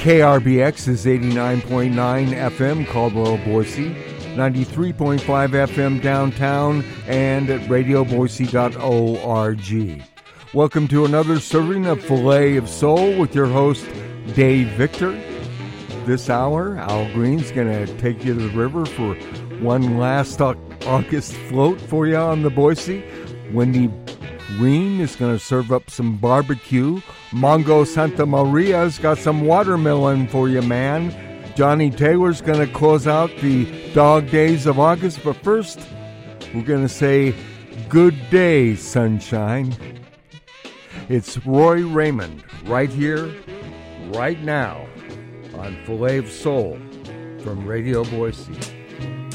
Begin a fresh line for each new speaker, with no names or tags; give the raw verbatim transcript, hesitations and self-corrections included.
K R B X is eighty-nine point nine F M, Caldwell, Boise, ninety-three point five F M downtown, and at radio boise dot org. Welcome to another serving of Filet of Soul with your host, Dave Victor. This hour, Al Green's going to take you to the river for one last August float for you on the Boise. Wendy Green is going to serve up some barbecue. Mongo Santa Maria's got some watermelon for you, man. Johnny Taylor's going to close out the dog days of August. But first, we're going to say good day, sunshine. It's Roy Raymond right here, right now on Filet of Soul from Radio Boise.